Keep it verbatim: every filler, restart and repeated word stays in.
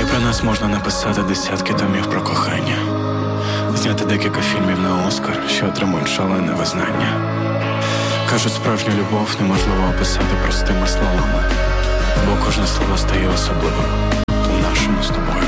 Про нас можна написати десятки томів про кохання, зняти декілька фільмів на Оскар, що отримують шалене визнання. Кажуть, справжню любов неможливо описати простими словами, бо кожне слово стає особливим у нашому з тобою